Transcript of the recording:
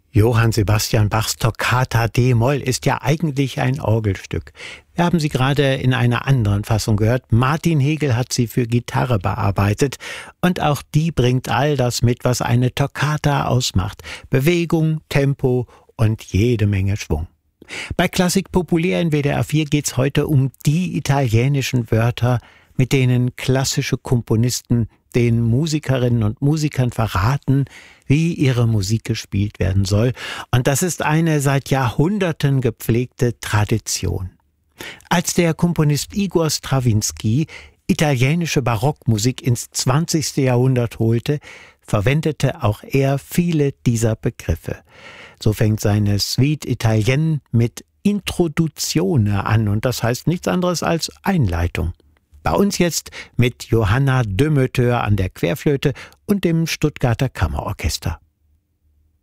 Johann Sebastian Bachs Toccata d-Moll ist ja eigentlich ein Orgelstück. Wir haben sie gerade in einer anderen Fassung gehört. Martin Hegel hat sie für Gitarre bearbeitet. Und auch die bringt all das mit, was eine Toccata ausmacht. Bewegung, Tempo und jede Menge Schwung. Bei Klassik populär in WDR 4 geht's heute um die italienischen Wörter, mit denen klassische Komponisten den Musikerinnen und Musikern verraten, wie ihre Musik gespielt werden soll. Und das ist eine seit Jahrhunderten gepflegte Tradition. Als der Komponist Igor Strawinsky italienische Barockmusik ins 20. Jahrhundert holte, verwendete auch er viele dieser Begriffe. So fängt seine Suite Italienne mit Introduzione an und das heißt nichts anderes als Einleitung. Bei uns jetzt mit Johanna Demeter an der Querflöte und dem Stuttgarter Kammerorchester.